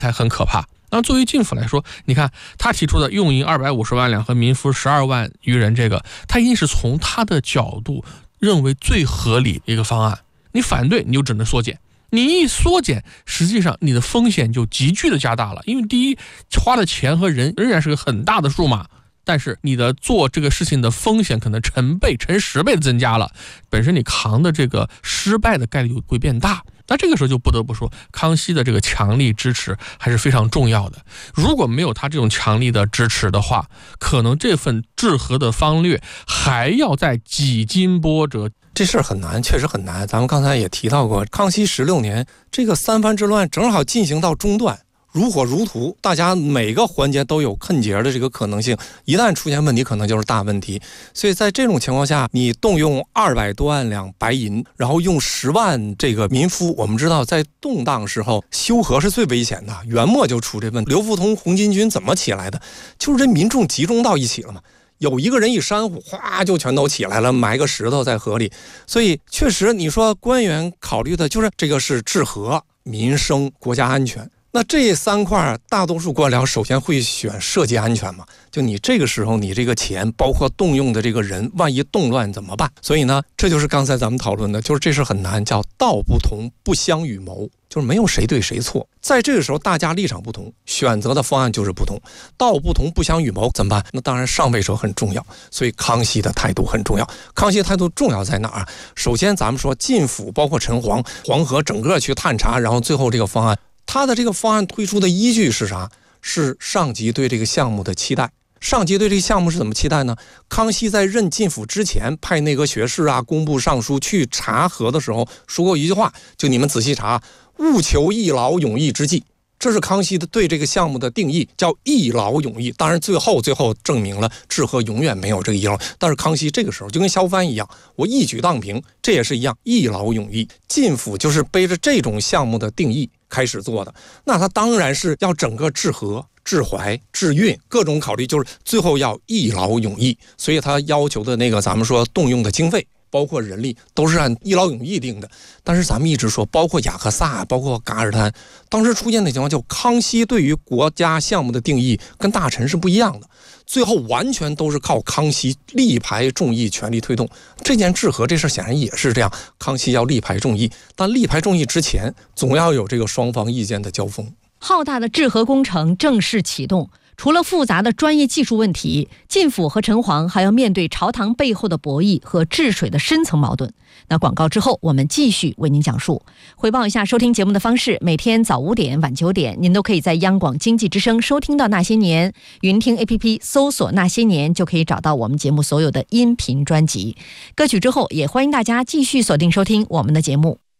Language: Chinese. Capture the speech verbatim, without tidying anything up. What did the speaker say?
才很可怕。那作为晋府来说，你看他提出的用银二百五十万两和民夫十二万余人，这个他一定是从他的角度认为最合理的一个方案。你反对，你就只能缩减。你一缩减，实际上你的风险就急剧的加大了。因为第一，花的钱和人仍然是个很大的数码，但是你的做这个事情的风险可能成倍、成十倍的增加了，本身你扛的这个失败的概率会变大。那这个时候就不得不说，康熙的这个强力支持还是非常重要的。如果没有他这种强力的支持的话，可能这份治和的方略还要再几经波折。 这事儿很难，确实很难。咱们刚才也提到过，康熙十六年这个三藩之乱正好进行到中段，如火如荼，大家每个环节都有坑节的这个可能性，一旦出现问题，可能就是大问题。所以在这种情况下，你动用二百多万两白银，然后用十万这个民夫，我们知道在动荡时候修和是最危险的，元末就出这问题。刘福通红巾军怎么起来的？就是这民众集中到一起了嘛。有一个人一煽乎，哗就全都起来了，埋个石头在河里。所以确实你说官员考虑的就是这个是治和、民生、国家安全。那这三块大多数官僚首先会选社稷安全嘛，就你这个时候你这个钱包括动用的这个人，万一动乱怎么办？所以呢，这就是刚才咱们讨论的，就是这事很难，叫道不同不相与谋，就是没有谁对谁错。在这个时候大家立场不同，选择的方案就是不同，道不同不相与谋怎么办？那当然上位者很重要，所以康熙的态度很重要。康熙的态度重要在哪儿？首先咱们说晋府包括陈黄黄河整个去探查，然后最后这个方案，他的这个方案推出的依据是啥？是上级对这个项目的期待。上级对这个项目是怎么期待呢？康熙在任晋府之前派内阁学士啊、工部尚书去查核的时候说过一句话，就你们仔细查，务求一劳永逸之计。这是康熙的对这个项目的定义，叫一劳永逸。当然最后最后证明了治和永远没有这个一劳，但是康熙这个时候就跟萧藩一样，我一举荡平，这也是一样，一劳永逸。晋府就是背着这种项目的定义开始做的，那他当然是要整个治和、治淮、治运各种考虑，就是最后要一劳永逸。所以他要求的那个咱们说动用的经费包括人力都是按一劳永逸定的。但是咱们一直说包括雅克萨包括噶尔丹，当时出现的情况就康熙对于国家项目的定义跟大臣是不一样的，最后完全都是靠康熙力排众议全力推动。这件治和这事显然也是这样，康熙要力排众议，但力排众议之前总要有这个双方意见的交锋。 浩大的治和工程正式启动，除了复杂的专业技术问题，晋府和陈黄还要面对朝堂背后的博弈和治水的深层矛盾。那广告之后我们继续为您讲述。回报一下收听节目的方式，每天早五点晚九点您都可以在央广经济之声收听到那些年，云听 A P P 搜索那些年就可以找到我们节目所有的音频专辑。歌曲之后也欢迎大家继续锁定收听我们的节目。